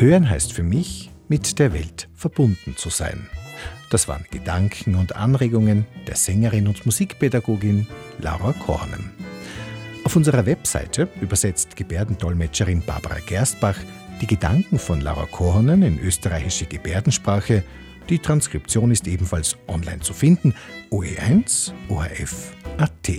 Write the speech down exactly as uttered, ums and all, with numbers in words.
Hören heißt für mich, mit der Welt verbunden zu sein. Das waren Gedanken und Anregungen der Sängerin und Musikpädagogin Laura Korhonen. Auf unserer Webseite übersetzt Gebärdendolmetscherin Barbara Gerstbach die Gedanken von Laura Korhonen in österreichische Gebärdensprache. Die Transkription ist ebenfalls online zu finden. O E eins O R F Punkt A T.